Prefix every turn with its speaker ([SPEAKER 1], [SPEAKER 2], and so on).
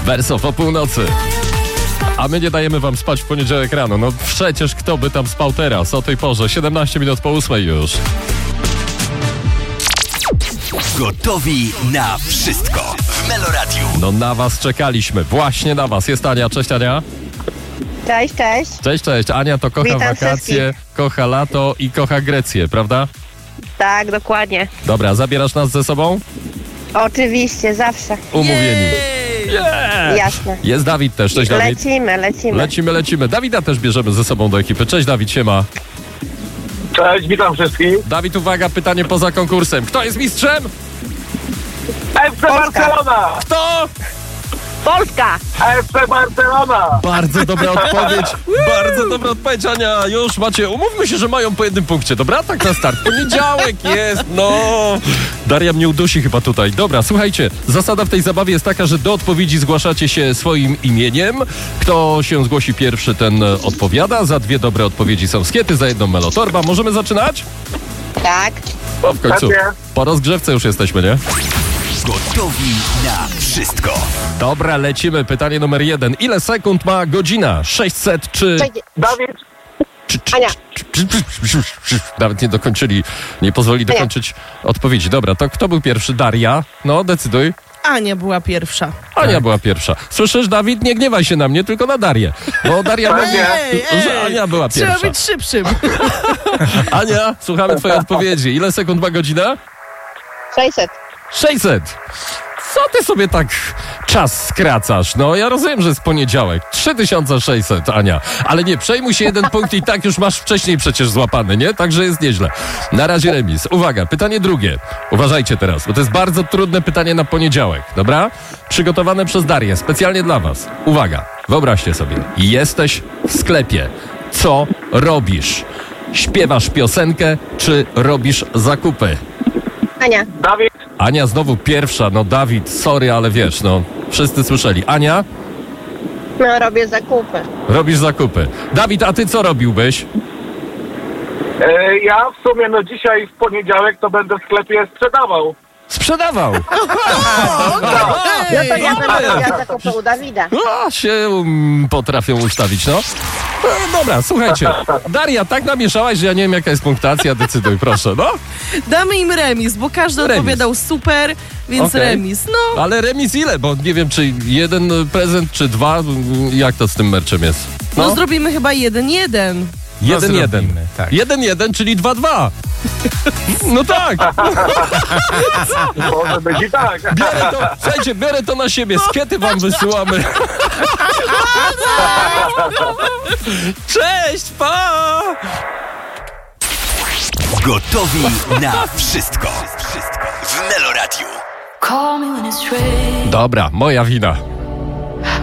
[SPEAKER 1] Wersow o północy. A my nie dajemy wam spać w poniedziałek rano. No przecież kto by tam spał teraz o tej porze? 17 minut po 8 już.
[SPEAKER 2] Gotowi na wszystko w Meloradiu.
[SPEAKER 1] No na was czekaliśmy. Właśnie na was. Jest Ania. Cześć Ania.
[SPEAKER 3] Cześć, cześć.
[SPEAKER 1] Cześć. Ania to kocha
[SPEAKER 3] Witam
[SPEAKER 1] wakacje,
[SPEAKER 3] wszystkich.
[SPEAKER 1] kocha lato i kocha Grecję, prawda?
[SPEAKER 3] Tak, dokładnie.
[SPEAKER 1] Dobra, zabierasz nas ze sobą?
[SPEAKER 3] Oczywiście, zawsze.
[SPEAKER 1] Umówieni.
[SPEAKER 3] Jasne.
[SPEAKER 1] Jest Dawid też. Cześć Dawid.
[SPEAKER 3] Lecimy.
[SPEAKER 1] Dawida też bierzemy ze sobą do ekipy. Cześć Dawid, siema.
[SPEAKER 4] Cześć, witam wszystkich.
[SPEAKER 1] Dawid, uwaga, pytanie poza konkursem. Kto jest mistrzem?
[SPEAKER 4] FC Barcelona!
[SPEAKER 1] Kto?
[SPEAKER 3] Polska!
[SPEAKER 4] FC Barcelona!
[SPEAKER 1] Bardzo dobra odpowiedź. Bardzo dobra odpowiedź, Ania. Już macie, umówmy się, że mają po jednym punkcie, dobra? Tak na start. Poniedziałek jest, no. Daria mnie udusi chyba tutaj. Dobra, słuchajcie, zasada w tej zabawie jest taka, że do odpowiedzi zgłaszacie się swoim imieniem. Kto się zgłosi pierwszy, ten odpowiada. Za 2 dobre odpowiedzi są skiety, za 1 melotorba. Możemy zaczynać?
[SPEAKER 3] Tak.
[SPEAKER 1] No w końcu.
[SPEAKER 4] Pewnie.
[SPEAKER 1] Po rozgrzewce już jesteśmy, nie?
[SPEAKER 2] Gotowi na wszystko.
[SPEAKER 1] Dobra, lecimy. Pytanie numer 1. Ile sekund ma godzina? 600 czy...
[SPEAKER 4] Dawid,
[SPEAKER 3] Ania.
[SPEAKER 1] Nawet nie dokończyli, nie pozwoli dokończyć odpowiedzi. Dobra, to kto był pierwszy? Daria? No, decyduj.
[SPEAKER 5] Ania była pierwsza.
[SPEAKER 1] Ania była pierwsza. Słyszysz, Dawid? Nie gniewaj się na mnie, tylko na Darię. Bo Daria mówi, że Ania była
[SPEAKER 5] Trzeba
[SPEAKER 1] pierwsza.
[SPEAKER 5] być szybszym.
[SPEAKER 1] Ania, słuchamy twojej odpowiedzi. Ile sekund ma godzina?
[SPEAKER 3] 600.
[SPEAKER 1] 600. Co ty sobie tak czas skracasz? No, ja rozumiem, że jest poniedziałek. 3600, Ania. Ale nie, przejmuj się, 1 punkt i tak już masz wcześniej przecież złapany, nie? Także jest nieźle. Na razie remis. Uwaga, pytanie drugie. Uważajcie teraz, bo to jest bardzo trudne pytanie na poniedziałek, dobra? Przygotowane przez Darię, specjalnie dla was. Uwaga, wyobraźcie sobie. Jesteś w sklepie. Co robisz? Śpiewasz piosenkę, czy robisz zakupy?
[SPEAKER 3] Ania.
[SPEAKER 4] Dawid,
[SPEAKER 1] Ania znowu pierwsza, no Dawid, sorry, ale wiesz, no wszyscy słyszeli. Ania,
[SPEAKER 3] No, robię zakupy.
[SPEAKER 1] robisz zakupy. Dawid, a ty co robiłbyś?
[SPEAKER 4] ja w sumie dzisiaj w poniedziałek to będę w sklepie sprzedawał.
[SPEAKER 1] Sprzedawał.
[SPEAKER 3] Ja będę robiła zakupy u Dawida.
[SPEAKER 1] A, się potrafią ustawić, no. Dobra, słuchajcie. Daria, tak namieszałaś, że ja nie wiem, jaka jest punktacja. Decyduj, proszę, no.
[SPEAKER 5] Damy im remis, bo każdy
[SPEAKER 1] Remis.
[SPEAKER 5] odpowiadał super, więc
[SPEAKER 1] Okej.
[SPEAKER 5] remis. No,
[SPEAKER 1] Ale remis ile? Bo nie wiem, czy 1 prezent, czy 2. Jak to z tym merczem jest?
[SPEAKER 5] no zrobimy chyba 1-1.
[SPEAKER 1] 1-1.
[SPEAKER 6] tak.
[SPEAKER 1] 1-1, czyli 2-2. No tak.
[SPEAKER 4] Może być i tak.
[SPEAKER 1] Słuchajcie, biorę to na siebie. Skiety wam wysyłamy. Cześć, pa!
[SPEAKER 2] Gotowi na wszystko w Meloradiu.
[SPEAKER 1] Dobra, moja wina.